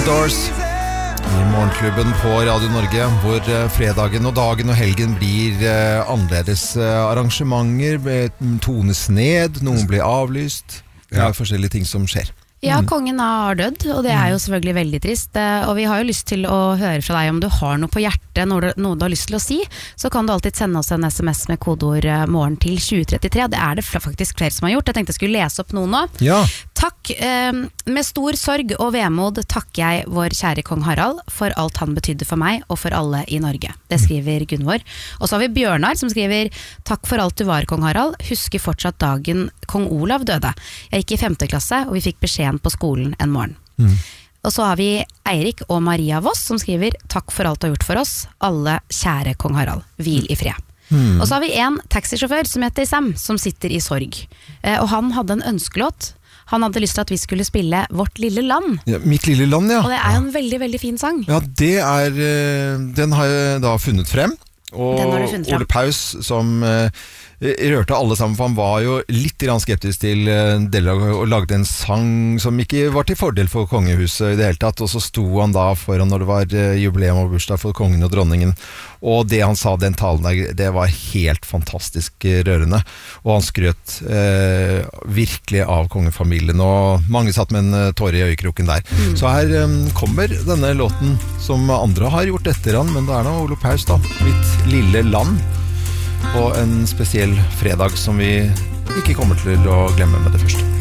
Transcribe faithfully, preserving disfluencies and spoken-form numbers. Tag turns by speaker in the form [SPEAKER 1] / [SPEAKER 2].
[SPEAKER 1] Doors i Morgenklubben på Radio Norge, hvor fredagen og dagen og helgen blir annerledes. Arrangementer tones ned, noen blir avlyst. Det er forskjellige ting som skjer.
[SPEAKER 2] Ja, kongen har dødd, og det er jo selvfølgelig veldig trist. Og vi har jo lyst til å høre fra deg om du har noe på hjertet, noe du har lyst til å si. Så kan du alltid sende oss en sms med kodeord morgen til tjue trettitre. Det er det faktisk flere som har gjort. Jeg tenkte jeg skulle lese opp noe nå.
[SPEAKER 1] Ja.
[SPEAKER 2] Takk, med stor sorg og vemod takker jeg vår kjære kong Harald for alt han betydde for meg og for alle i Norge. Det skriver Gunvor. Og så har vi Bjørnar som skriver: takk for alt du var, kong Harald. Husker fortsatt dagen kong Olav døde. Jeg gikk i femte klasse, og vi fikk beskjeden på skolen en morgen. Mm. Og så har vi Eirik og Maria Voss som skriver: takk for alt du har gjort for oss, alle kjære kong Harald. Hvil i fred. Mm. Og så har vi en taxisjåfør som heter Sam, som sitter i sorg. Eh, og han hadde en ønskelåt. Han hadde lyst til at vi skulle spille Vårt lille land.
[SPEAKER 1] Ja, Mitt lille land, ja.
[SPEAKER 2] Og det er jo en veldig, veldig fin sang.
[SPEAKER 1] Ja, det er, den har jeg da funnet frem. Og funnet frem. Ole Paus som eh, rørte alle sammen, for han var jo litt skeptisk til deler og lagde en sang som ikke var til fordel for kongehuset i det hele tatt, og så sto han da foran når det var jubileum og bursdag for kongen og dronningen, og det han sa, den talen der, det var helt fantastisk rørende, og han skrøt eh, virkelig av kongefamilien, og mange satt med en tåre i øyekroken der. Mm. Så her um, kommer denne låten som andre har gjort etter han, men det er nå Ole Paus da, Mitt lille land, på en spesiell fredag som vi ikke kommer til å glemme med det første.